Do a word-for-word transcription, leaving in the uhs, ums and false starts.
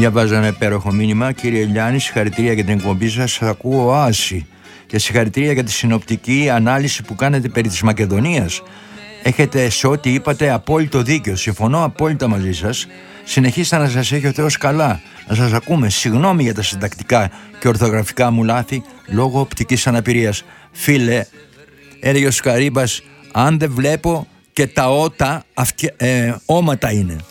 Διαβάζω ένα υπέροχο μήνυμα. Κύριε Λιάννη, συγχαρητήρια για την εκπομπή σας. Σας ακούω οάση. Και συγχαρητήρια για τη συνοπτική ανάλυση που κάνετε περί της Μακεδονίας. Έχετε σε ό,τι είπατε απόλυτο δίκιο. Συμφωνώ απόλυτα μαζί σας. Συνεχίστε να σας έχει ο Θεός καλά. Να σας ακούμε. Συγγνώμη για τα συντακτικά και ορθογραφικά μου λάθη λόγω οπτικής αναπηρίας. Φίλε, έλεγε ο Σκαρίμπας, αν δεν βλέπω και τα ότα αυτια, ε, όματα είναι.